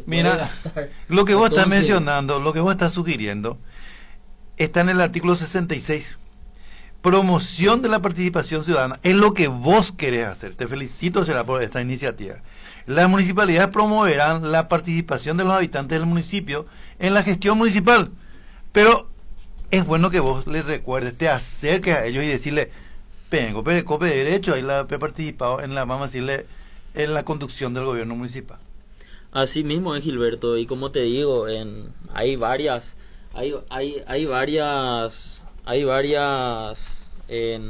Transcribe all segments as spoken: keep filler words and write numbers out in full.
Mira, gastar. lo que vos estás Entonces, mencionando, lo que vos estás sugiriendo, está en el artículo sesenta y seis. Promoción de la participación ciudadana. Es lo que vos querés hacer. Te felicito, será por esta iniciativa. Las municipalidades promoverán la participación de los habitantes del municipio en la gestión municipal. Pero es bueno que vos les recuerdes, te acerques a ellos y decirle, vengo, pero cope de derecho, ahí la he participado en la, vamos a decirle, en la conducción del gobierno municipal. así mismo es, Gilberto, y como te digo, en, hay varias, hay, hay, hay varias, hay varias, en,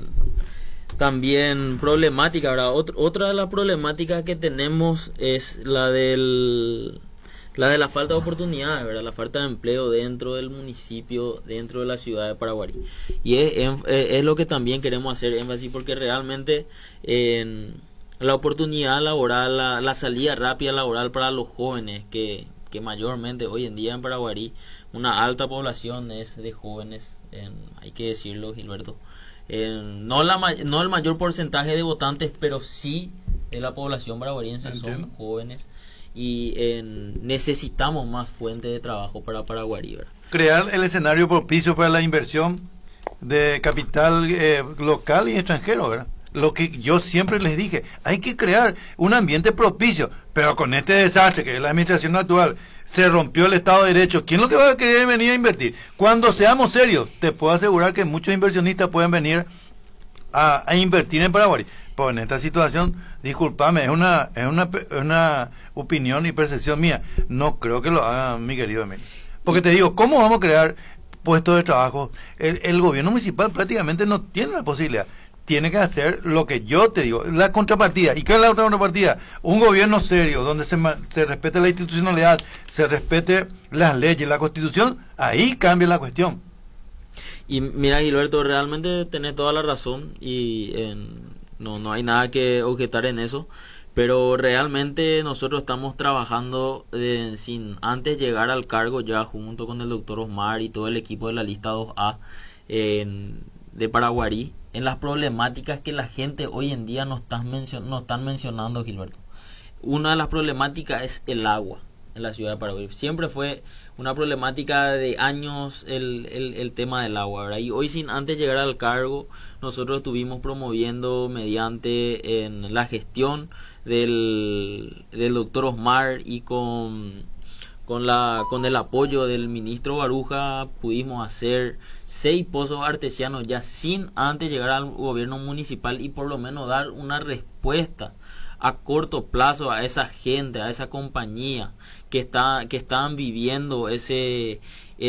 también problemáticas, ¿verdad? Ot- otra de las problemáticas que tenemos es la del, la de la falta de oportunidades, ¿verdad? La falta de empleo dentro del municipio, dentro de la ciudad de Paraguarí. Y es, es, es lo que también queremos hacer énfasis, porque realmente en la oportunidad laboral, la, la salida rápida laboral para los jóvenes, que, que mayormente hoy en día en Paraguarí una alta población es de jóvenes, en, hay que decirlo, Gilberto. En, no, la, no el mayor porcentaje de votantes, pero sí de la población paraguariense son jóvenes, y en, necesitamos más fuentes de trabajo para Paraguarí, ¿verdad? Crear el escenario propicio para la inversión de capital eh, local y extranjero, ¿verdad? Lo que yo siempre les dije, hay que crear un ambiente propicio, pero con este desastre que es la administración actual, se rompió el Estado de Derecho. ¿Quién es lo que va a querer venir a invertir? Cuando seamos serios, te puedo asegurar que muchos inversionistas pueden venir a, a invertir en Paraguay. Pues en esta situación, discúlpame, es una, es una, es una opinión y percepción mía. No creo que lo haga mi querido Emilio. Porque te digo, ¿cómo vamos a crear puestos de trabajo? El, el gobierno municipal prácticamente no tiene la posibilidad. Tiene que hacer lo que yo te digo, la contrapartida. ¿Y qué es la otra contrapartida? Un gobierno serio, donde se, se respete la institucionalidad, se respete las leyes, la constitución, ahí cambia la cuestión. Y mira, Gilberto, realmente tenés toda la razón, y en, no, no hay nada que objetar en eso, pero realmente nosotros estamos trabajando eh, sin antes llegar al cargo, ya junto con el doctor Osmar y todo el equipo de la lista dos A en, de Paraguarí, en las problemáticas que la gente hoy en día nos están, mencion nos están mencionando, Gilberto. Una de las problemáticas es el agua en la ciudad de Paraguay. Siempre fue una problemática de años el, el, el tema del agua, ¿verdad? Y hoy, sin antes llegar al cargo, nosotros estuvimos promoviendo mediante en la gestión del, del doctor Osmar y con, con, la, con el apoyo del ministro Baruja, pudimos hacer seis pozos artesianos ya sin antes llegar al gobierno municipal, y por lo menos dar una respuesta a corto plazo a esa gente, a esa compañía que está que estaban viviendo ese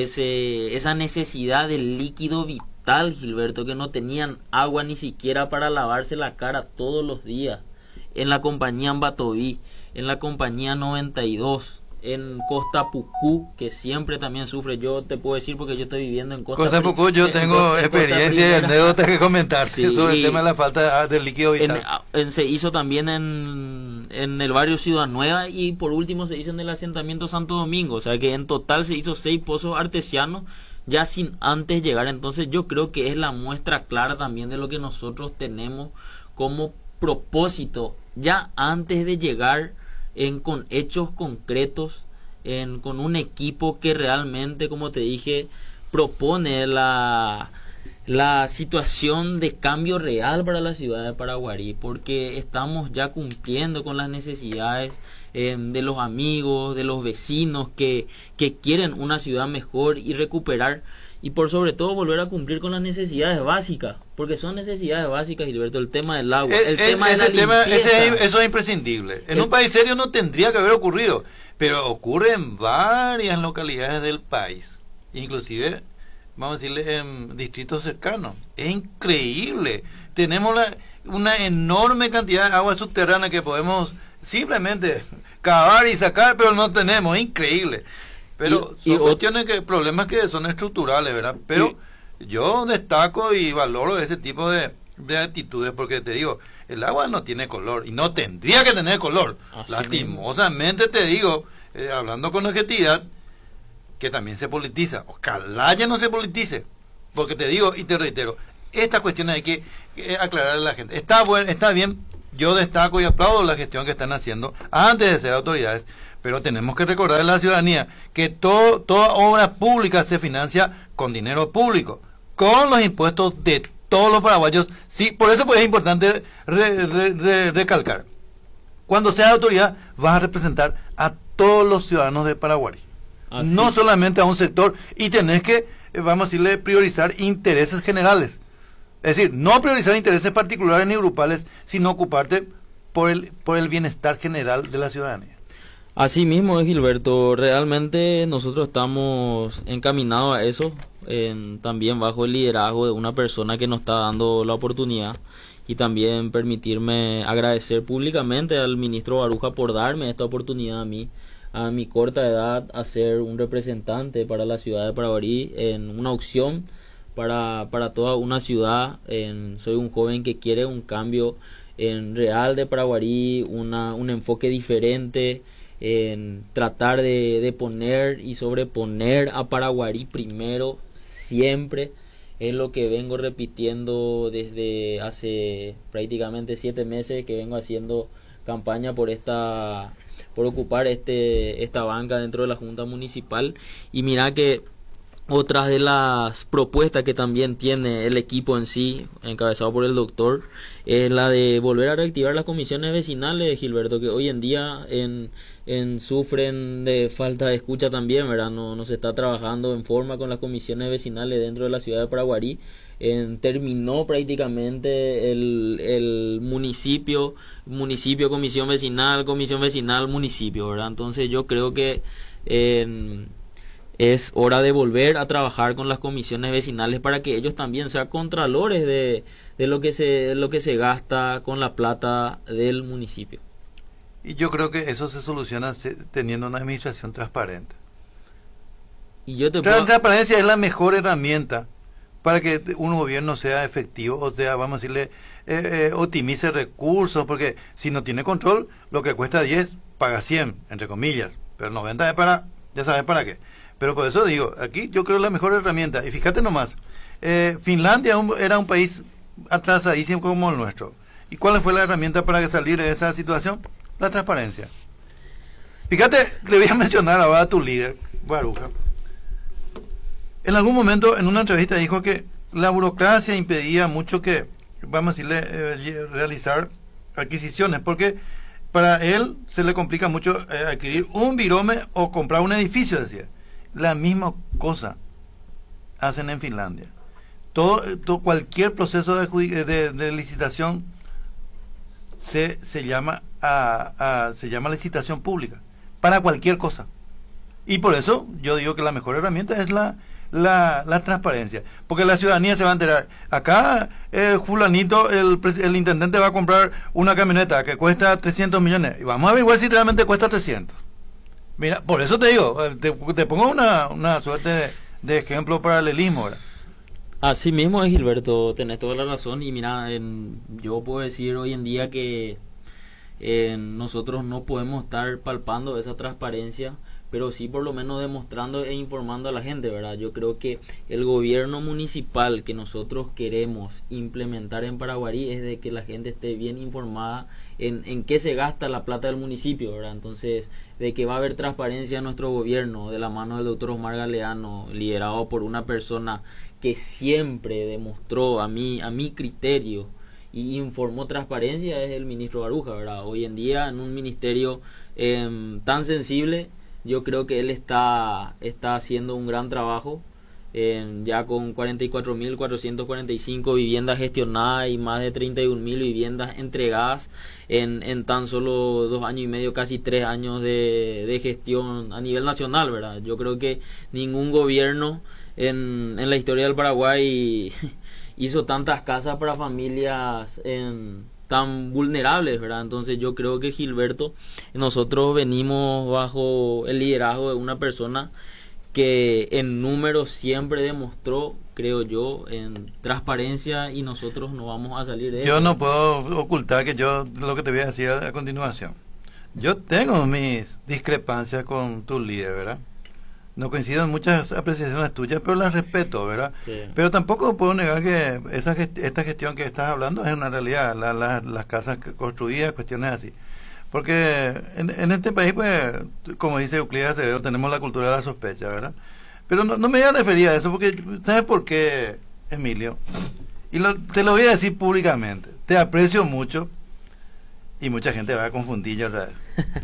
ese esa necesidad de líquido vital, Gilberto, que no tenían agua ni siquiera para lavarse la cara todos los días. En la compañía Ambatoví, en la compañía noventa y dos, en Costa Pucú, que siempre también sufre. Yo te puedo decir porque yo estoy viviendo en Costa, Costa Pucú, yo tengo en experiencia y anécdotas que comentar sí, sobre el tema de la falta de líquido vital. En, en, se hizo también en, en el barrio Ciudad Nueva, y por último se hizo en el asentamiento Santo Domingo. O sea que en total se hizo seis pozos artesianos ya sin antes llegar. Entonces yo creo que es la muestra clara también de lo que nosotros tenemos como propósito ya antes de llegar, en, con hechos concretos, en, con un equipo que realmente, como te dije, propone la, la situación de cambio real para la ciudad de Paraguarí, porque estamos ya cumpliendo con las necesidades eh, de los amigos, de los vecinos que, que quieren una ciudad mejor y recuperar, y por sobre todo volver a cumplir con las necesidades básicas, porque son necesidades básicas, Gilberto, el tema del agua, el, el tema ese de la tema, limpieza. ese, eso es imprescindible. En el, un país serio no tendría que haber ocurrido, pero ocurre en varias localidades del país, inclusive, vamos a decirle, en distritos cercanos. Es increíble. Tenemos la, una enorme cantidad de agua subterránea que podemos simplemente cavar y sacar, pero no tenemos. Es increíble. Pero y, son y cuestiones que, problemas que son estructurales, ¿verdad? Pero y, yo destaco y valoro ese tipo de, de actitudes, porque te digo, el agua no tiene color y no tendría que tener color. Así Lastimosamente mismo. Te digo, eh, hablando con objetividad, que también se politiza. Ojalá ya no se politice, porque te digo y te reitero, estas cuestiones hay que eh, aclararle a la gente. Está bueno, está bien, yo destaco y aplaudo la gestión que están haciendo antes de ser autoridades, pero tenemos que recordar a la ciudadanía que todo, toda obra pública se financia con dinero público, con los impuestos de todos los paraguayos. Sí, por eso pues es importante re, re, re, recalcar. Cuando seas autoridad, vas a representar a todos los ciudadanos de Paraguay. Así. No solamente a un sector, y tenés que, vamos a decirle, priorizar intereses generales. Es decir, no priorizar intereses particulares ni grupales, sino ocuparte por el, por el bienestar general de la ciudadanía. Así mismo es, Gilberto. Realmente nosotros estamos encaminados a eso, en, también bajo el liderazgo de una persona que nos está dando la oportunidad. Y también permitirme agradecer públicamente al ministro Baruja por darme esta oportunidad a mí, a mi corta edad, a ser un representante para la ciudad de Paraguarí en una opción para, para toda una ciudad. En, soy un joven que quiere un cambio en real de Paraguarí, una, un enfoque diferente, en tratar de, de poner y sobreponer a Paraguarí primero, siempre. Es lo que vengo repitiendo desde hace prácticamente siete meses que vengo haciendo campaña por esta, por ocupar este, esta banca dentro de la Junta Municipal. Y mira que otras de las propuestas que también tiene el equipo en sí, encabezado por el doctor, es la de volver a reactivar las comisiones vecinales, Gilberto, que hoy en día en, en sufren de falta de escucha también, ¿verdad? No, no se está trabajando en forma con las comisiones vecinales dentro de la ciudad de Paraguarí. En, terminó prácticamente el, el municipio, municipio, comisión vecinal, comisión vecinal, municipio, ¿verdad? Entonces yo creo que en es hora de volver a trabajar con las comisiones vecinales para que ellos también sean contralores de, de lo que se lo que se gasta con la plata del municipio. Y yo creo que eso se soluciona teniendo una administración transparente. Y yo te la puedo... transparencia es la mejor herramienta para que un gobierno sea efectivo, o sea, vamos a decirle, eh, eh, optimice recursos, porque si no tiene control, lo que cuesta diez, paga cien, entre comillas, pero noventa es para, ya sabes para qué. Pero por eso digo, aquí yo creo la mejor herramienta. Y fíjate nomás, eh, Finlandia un, era un país atrasadísimo como el nuestro. ¿Y cuál fue la herramienta para salir de esa situación? La transparencia. Fíjate, le voy a mencionar ahora a tu líder, Baruja. En algún momento, en una entrevista, dijo que la burocracia impedía mucho que, vamos a decirle, eh, realizar adquisiciones, porque para él se le complica mucho eh, adquirir un virome o comprar un edificio, decía. La misma cosa hacen en Finlandia. Todo, todo cualquier proceso de, de, de licitación se, se llama a, a, se llama licitación pública para cualquier cosa. Y por eso yo digo que la mejor herramienta es la, la, la transparencia, porque la ciudadanía se va a enterar. Acá eh, fulanito, el, el intendente va a comprar una camioneta que cuesta trescientos millones y vamos a averiguar si realmente cuesta trescientos. Mira, por eso te digo, te, te pongo una, una suerte de, de ejemplo paralelismo, ¿verdad? Así mismo es, Gilberto, tenés toda la razón. Y mira, en, yo puedo decir hoy en día que en, nosotros no podemos estar palpando esa transparencia, pero sí por lo menos demostrando e informando a la gente, ¿verdad? Yo creo que el gobierno municipal que nosotros queremos implementar en Paraguarí es de que la gente esté bien informada en, en qué se gasta la plata del municipio, ¿verdad? Entonces, de que va a haber transparencia en nuestro gobierno, de la mano del doctor Osmar Galeano, liderado por una persona que siempre demostró a mí, a mi criterio, y informó transparencia, es el ministro Baruja, ¿verdad? Hoy en día, en un ministerio eh, tan sensible, yo creo que él está, está haciendo un gran trabajo, eh, ya con cuarenta y cuatro mil cuatrocientas cuarenta y cinco viviendas gestionadas y más de treinta y un mil viviendas entregadas en, en tan solo dos años y medio, casi tres años de, de gestión a nivel nacional, ¿verdad? Yo creo que ningún gobierno en, en la historia del Paraguay hizo tantas casas para familias en tan vulnerables, ¿verdad? Entonces yo creo que, Gilberto, nosotros venimos bajo el liderazgo de una persona que en números siempre demostró, creo yo, en transparencia, y nosotros no vamos a salir de eso. Yo no puedo ocultar que yo, lo que te voy a decir a, a continuación, yo tengo mis discrepancias con tu líder, ¿verdad? No coincido en muchas apreciaciones tuyas, pero las respeto, ¿verdad? Sí. Pero tampoco puedo negar que esa gest esta gestión que estás hablando es una realidad, la, la, las casas construidas, cuestiones así. Porque en, en este país, pues, como dice Euclides Acevedo, tenemos la cultura de la sospecha, ¿verdad? Pero no, no me voy a referir a eso, porque, ¿sabes por qué, Emilio? Y lo, te lo voy a decir públicamente. Te aprecio mucho, y mucha gente va a confundir ya otra vez.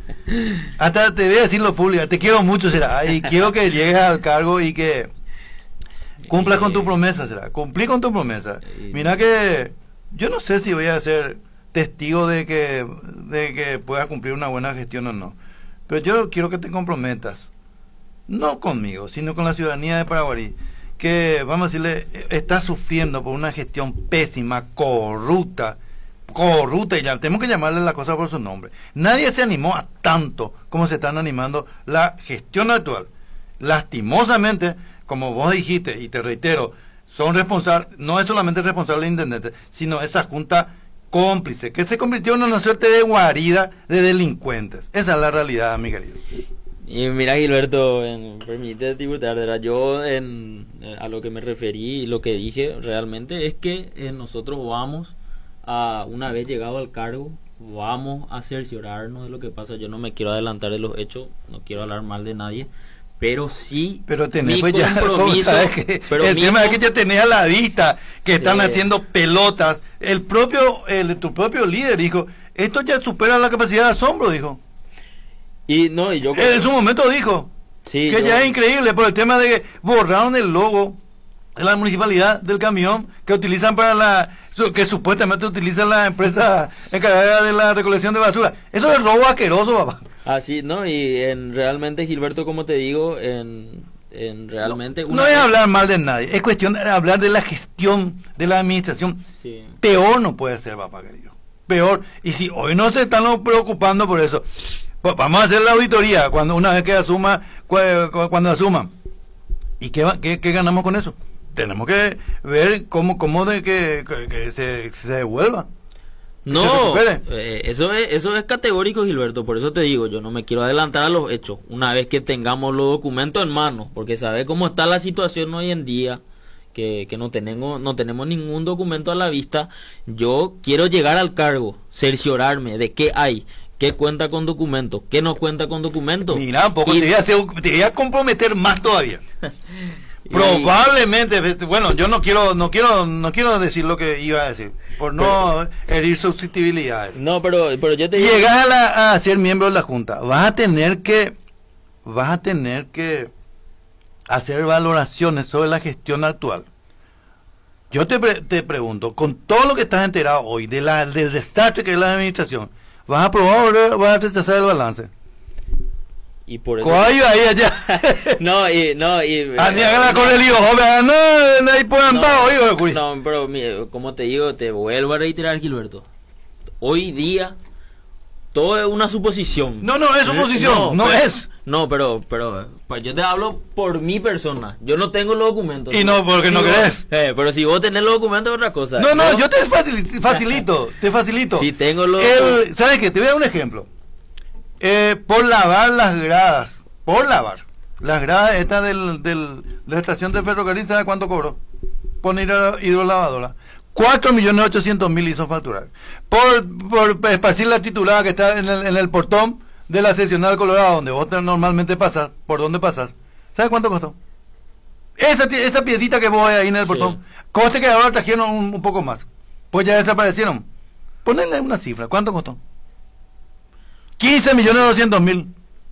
Hasta te voy a decirlo público, te quiero mucho, será, y quiero que llegues al cargo y que cumplas con tu promesa, será, cumplí con tu promesa. Mira que yo no sé si voy a ser testigo de que, de que puedas cumplir una buena gestión o no, pero yo quiero que te comprometas, no conmigo, sino con la ciudadanía de Paraguarí, que, vamos a decirle, está sufriendo por una gestión pésima, corrupta, corrupta, y ya tenemos que llamarle la cosa por su nombre. Nadie se animó a tanto como se están animando la gestión actual. Lastimosamente, como vos dijiste, y te reitero, son responsables, no es solamente responsable el intendente, sino esa junta cómplice, que se convirtió en una suerte de guarida de delincuentes. Esa es la realidad, mi querido. Y mira, Gilberto, en, permítete tributar, ¿verdad? Yo en, a lo que me referí y lo que dije realmente es que eh, nosotros vamos a, una vez llegado al cargo, vamos a cerciorarnos de lo que pasa. Yo no me quiero adelantar de los hechos, no quiero hablar mal de nadie, pero sí, pero tenés, mi pues ya, compromiso, sabes que pero el mi tema com- es que ya tenés a la vista que Sí. están haciendo pelotas. El propio, el, tu propio líder dijo, esto ya supera la capacidad de asombro, dijo. y no, y yo En su momento dijo sí, que yo- ya es increíble por el tema de que borraron el logo de la municipalidad del camión que utilizan para la, su- que supuestamente utiliza la empresa encargada de la recolección de basura. Eso es robo asqueroso, papá. así, no, y en realmente, Gilberto, como te digo, en, en realmente No, una no es vez- hablar mal de nadie, es cuestión de hablar de la gestión de la administración. sí. Peor no puede ser, papá querido. Peor. Y si hoy no se están preocupando por eso, pues vamos a hacer la auditoría cuando una vez que asuma, cu- cu- cuando asuman. ¿Y qué, va- qué, qué ganamos con eso? Tenemos que ver cómo, cómo de que, que, que se, se devuelva. se No, recupere. eh, eso es, eso es categórico, Gilberto, por eso te digo, yo no me quiero adelantar a los hechos, una vez que tengamos los documentos en mano, porque sabes cómo está la situación hoy en día, que, que no tenemos, no tenemos ningún documento a la vista. Yo quiero llegar al cargo, cerciorarme de qué hay, qué cuenta con documentos, qué no cuenta con documentos. Mira, un poco Y- te, voy a hacer- te voy a comprometer más todavía. y- Probablemente, bueno, yo no quiero, no quiero, no quiero decir lo que iba a decir, por no herir susceptibilidades. No, pero, pero yo te digo... Llegas a, la- a ser miembro de la Junta, vas a tener que, vas a tener que hacer valoraciones sobre la gestión actual. Yo te, pre- te pregunto, con todo lo que estás enterado hoy de la, del desastre que es la administración, ¿vas a aprobar o vas a rechazar el balance? Y por eso... ¿Cuál iba ahí allá? No, y... No, y Ah, ni hágala con el hijo, joven, no, ahí puedan pago, hijo, curi. no, pero mire, como te digo, te vuelvo a reiterar, Gilberto. Hoy día todo es una suposición. No, no, es suposición, no pero- es. No, pero, pero, pues yo te hablo por mi persona. Yo no tengo los documentos. Y no, porque no vos- querés. eh, pero si vos tenés los documentos es otra cosa. No, no, yo te facil- facilito, te facilito. Si tengo los... El, ¿sabes qué? Te voy a dar un ejemplo. Eh, por lavar las gradas, por lavar las gradas estas del, del, de la estación de ferrocarril, ¿sabes cuánto cobró? Por ir a hidrolavadora. cuatro millones ochocientos mil hizo facturar. Por, por esparcir la titulada que está en el, en el portón de la seccional Colorado, donde vos te- normalmente pasas, por donde pasas. ¿Sabes cuánto costó? Esa, ti- esa piedrita que vos ves ahí en el portón. Coste que ahora trajeron un, un poco más. Pues ya desaparecieron. Ponle una cifra. ¿Cuánto costó? quince millones doscientos mil.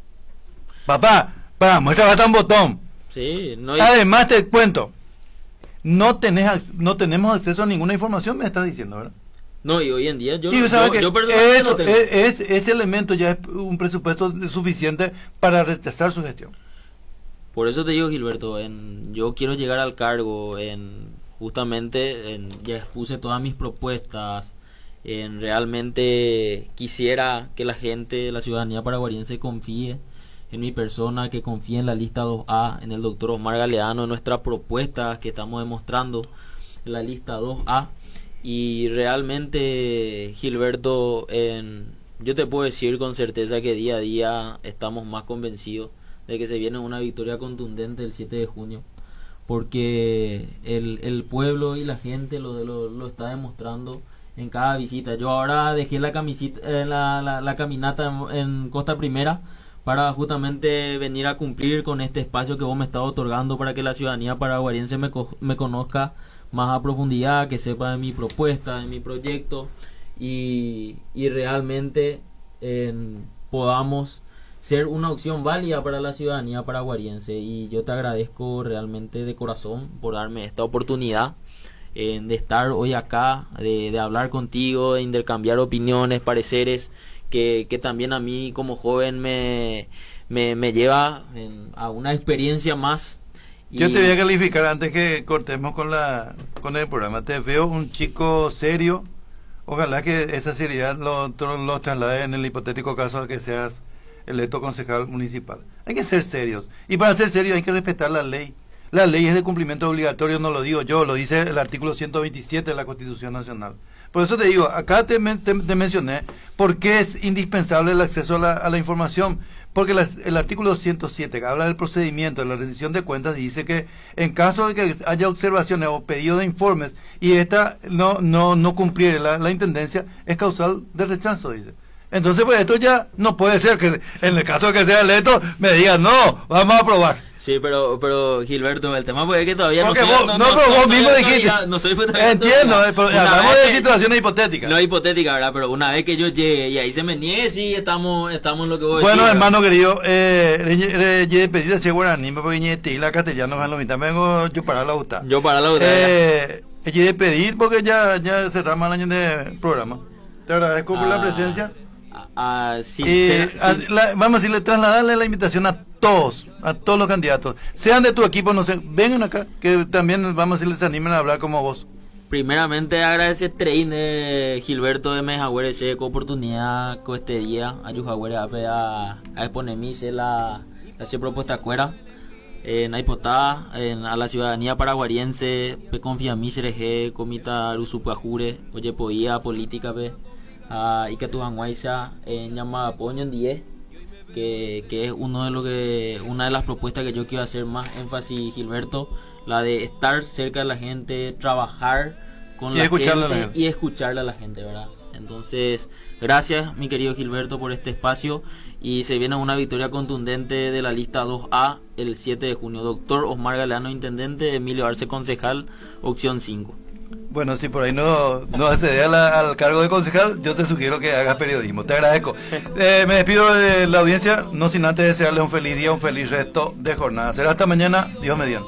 Papá, para muestra basta un botón. Sí, no, y- Además te cuento, no tenés ac- no tenemos acceso a ninguna información, me estás diciendo, ¿verdad? no, y hoy en día yo, Y no- sabes yo, que yo personalmente eso, no tengo. es, es- ese elemento ya es un presupuesto suficiente para rechazar su gestión. Por eso te digo, Gilberto, en, yo quiero llegar al cargo, en justamente en, ya expuse todas mis propuestas, en realmente quisiera que la gente, la ciudadanía paraguariense confíe en mi persona, que confíe en la lista dos A, en el doctor Osmar Galeano, en nuestras propuestas que estamos demostrando en la lista dos A. Y realmente, Gilberto, en, yo te puedo decir con certeza que día a día estamos más convencidos de que se viene una victoria contundente el siete de junio, porque el, el pueblo y la gente lo, lo, lo está demostrando en cada visita. Yo ahora dejé la, camisita, eh, la, la, la caminata en, en Costa Primera para justamente venir a cumplir con este espacio que vos me estás otorgando para que la ciudadanía paraguariense me, me conozca más a profundidad, que sepa de mi propuesta, de mi proyecto y, y realmente eh, podamos ser una opción válida para la ciudadanía paraguariense. Y yo te agradezco realmente de corazón por darme esta oportunidad eh, de estar hoy acá, de, de hablar contigo, de intercambiar opiniones, pareceres, que, que también a mí como joven me, me, me lleva en, a una experiencia más. Y... Yo te voy a calificar antes que cortemos con, la, con el programa. Te veo un chico serio. Ojalá que esa seriedad lo, lo traslade en el hipotético caso de que seas electo concejal municipal. Hay que ser serios. Y para ser serios hay que respetar la ley. La ley es de cumplimiento obligatorio, no lo digo yo, lo dice el artículo ciento veintisiete de la Constitución Nacional. Por eso te digo, acá te, te, te mencioné por qué es indispensable el acceso a la, a la información. Porque la, el artículo ciento siete, que habla del procedimiento de la rendición de cuentas, dice que en caso de que haya observaciones o pedido de informes y esta no no no cumpliere la, la intendencia, es causal de rechazo, dice. Entonces, pues esto ya no puede ser que en el caso de que sea electo me digan, no, vamos a aprobar. Sí, pero, pero Gilberto, el tema puede que todavía Porque no vos, soy... no, no, pero vos mismo dijiste. No soy Entiendo, pero hablamos de situaciones hipotéticas. No hipotética, ¿verdad? Pero una vez que yo llegue y ahí se me niegue, sí, estamos, estamos en lo que vos Bueno, decís, hermano querido, eh, yo pedí ese guaraní, porque yo te la castellano, me lo mitad, vengo yo para la UTA. Yo para la UTA. Eh, yo de pedir porque ya, ya cerramos el año de programa. Te agradezco por ah, la presencia. Ah, sí, Eh, sí, a- sí. la- vamos a decirle, trasladarle la invitación a todos, a todos los candidatos, sean de tu equipo, no sé, vengan acá, que también vamos a decirles, se animen a hablar como vos. Primeramente agradecer trein de Gilberto de Mejagüere se con oportunidad con este día a Yujagüere a a a exponer mi se la la se propuesta cuera en Aipotá en a la ciudadanía paraguariense pe confía mi serege comita rusupajure oye poía política pe a y que tu hanguaisa en llama poño en diez que, que es uno de lo que una de las propuestas que yo quiero hacer más énfasis, Gilberto, la de estar cerca de la gente, trabajar con Y la escucharle a gente la gente. y escucharle a la gente, ¿verdad? Entonces, gracias mi querido Gilberto por este espacio y se viene una victoria contundente de la lista dos A el siete de junio. Doctor Osmar Galeano, intendente, Emilio Arce, concejal, opción cinco. Bueno, si por ahí no, no accede a la- al cargo de concejal, yo te sugiero que hagas periodismo. Te agradezco. Eh, me despido de la audiencia, no sin antes desearles un feliz día, un feliz resto de jornada. Será hasta mañana, Dios mediante.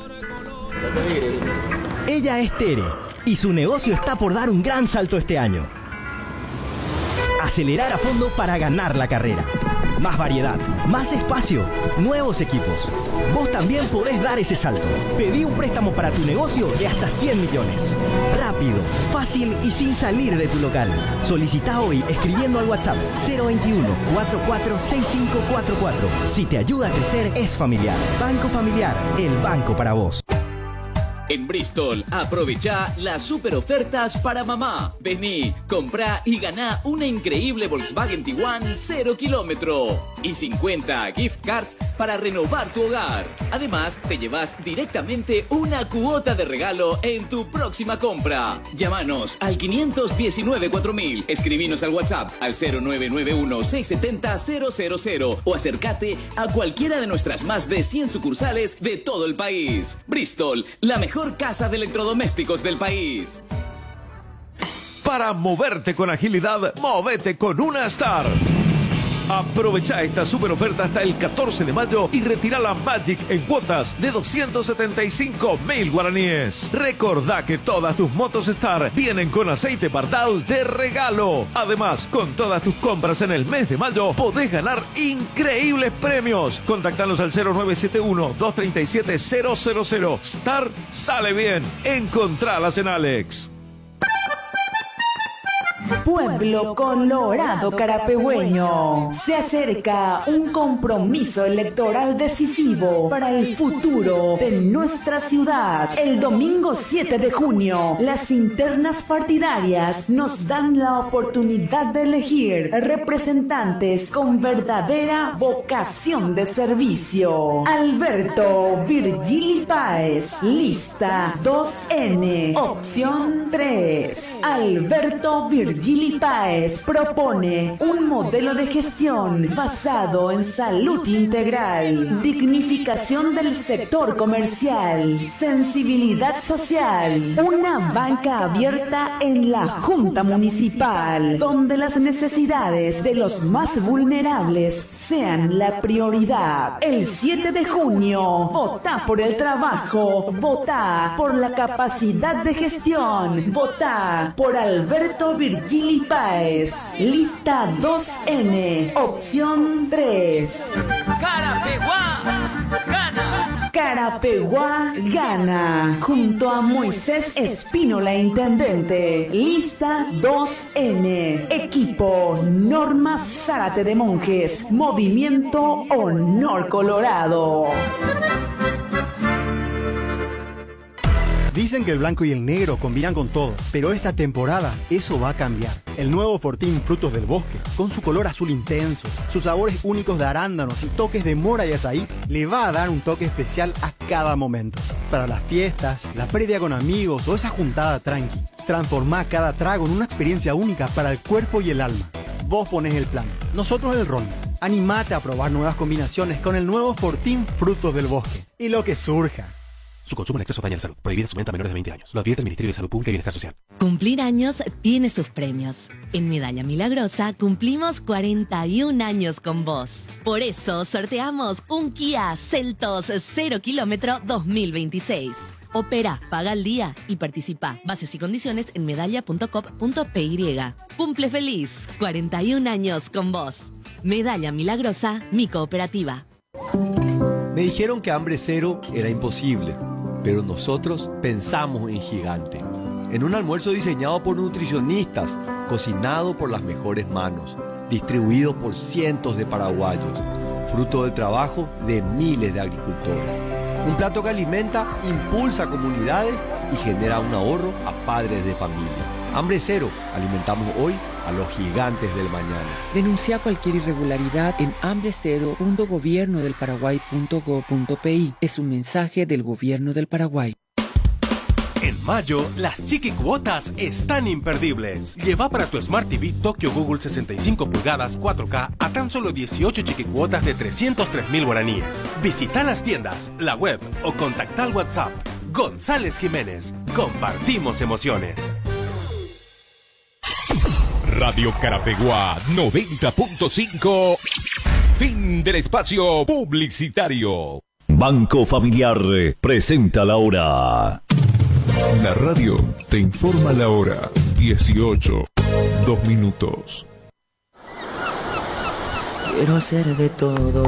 Ella es Tere y su negocio está por dar un gran salto este año. Acelerar a fondo para ganar la carrera. Más variedad, más espacio, nuevos equipos. Vos también podés dar ese salto. Pedí un préstamo para tu negocio de hasta cien millones. Rápido, fácil y sin salir de tu local. Solicita hoy escribiendo al WhatsApp cero veintiuno, cuarenta y cuatro, sesenta y cinco cuarenta y cuatro. Si te ayuda a crecer, es familiar. Banco Familiar, el banco para vos. En Bristol, aprovecha las super ofertas para mamá. Vení, comprá y ganá una increíble Volkswagen Tiguan cero kilómetro y cincuenta gift cards para renovar tu hogar. Además, te llevas directamente una cuota de regalo en tu próxima compra. Llámanos al quinientos diecinueve cuatro mil, escribinos al WhatsApp al cero nueve nueve uno, seis siete cero, cero cero cero o acércate a cualquiera de nuestras más de cien sucursales de todo el país. Bristol, la mejor casa de electrodomésticos del país. Para moverte con agilidad, movete con una Star. Aprovecha esta super oferta hasta el catorce de mayo y retira la Magic en cuotas de doscientos setenta y cinco mil guaraníes. Recordá que todas tus motos Star vienen con aceite Pardal de regalo. Además, con todas tus compras en el mes de mayo, podés ganar increíbles premios. Contactanos al cero nueve siete uno, dos tres siete, cero cero cero. Star sale bien. Encontralas en Alex. Pueblo Colorado Carapegüeño, se acerca un compromiso electoral decisivo para el futuro de nuestra ciudad. El domingo siete de junio, las internas partidarias nos dan la oportunidad de elegir representantes con verdadera vocación de servicio. Alberto Virgili Páez, lista dos ene, opción tres. Alberto Virgili Páez propone un modelo de gestión basado en salud integral, dignificación del sector comercial, sensibilidad social, una banca abierta en la Junta Municipal, donde las necesidades de los más vulnerables sean la prioridad. El siete de junio, vota por el trabajo, vota por la capacidad de gestión, vota por Alberto Virgili Páez, lista dos ene, opción tres. Carapeguá gana. Carapeguá gana, junto a Moisés Espínola, intendente, lista dos ene, equipo Norma Zárate de Monjes, Movimiento Honor Colorado. Dicen que el blanco y el negro combinan con todo, pero esta temporada eso va a cambiar. El nuevo Fortín Frutos del Bosque, con su color azul intenso, sus sabores únicos de arándanos y toques de mora y azaí, le va a dar un toque especial a cada momento. Para las fiestas, la previa con amigos o esa juntada tranqui, transformá cada trago en una experiencia única para el cuerpo y el alma. Vos ponés el plan, nosotros el rol. Animate a probar nuevas combinaciones con el nuevo Fortín Frutos del Bosque. Y lo que surja. Su consumo en exceso daña la salud. Prohibida su venta a menores de veinte años. Lo advierte el Ministerio de Salud Pública y Bienestar Social. Cumplir años tiene sus premios. En Medalla Milagrosa cumplimos cuarenta y un años con vos. Por eso sorteamos un Kia Seltos cero kilómetro dos mil veintiséis. Opera, paga al día y participa. Bases y condiciones en medalla punto com punto pe y. Cumple feliz. cuarenta y un años con vos. Medalla Milagrosa, mi cooperativa. Me dijeron que hambre cero era imposible, pero nosotros pensamos en gigante. En un almuerzo diseñado por nutricionistas, cocinado por las mejores manos, distribuido por cientos de paraguayos, fruto del trabajo de miles de agricultores. Un plato que alimenta, impulsa comunidades y genera un ahorro a padres de familia. Hambre cero, alimentamos hoy a los gigantes del mañana. Denuncia cualquier irregularidad en hambre cero punto gobierno del paraguay punto gob punto pe. Es un mensaje del Gobierno del Paraguay. En mayo, las chiqui cuotas están imperdibles. Lleva para tu Smart T V Tokyo Google sesenta y cinco pulgadas cuatro K a tan solo dieciocho chiqui cuotas de trescientos tres mil guaraníes. Visita las tiendas, la web o contacta al WhatsApp. González Jiménez. Compartimos emociones. Radio Carapeguá noventa punto cinco. Fin del espacio publicitario. Banco Familiar presenta la hora. La radio te informa la hora. dieciocho, dos minutos. Quiero hacer de todo.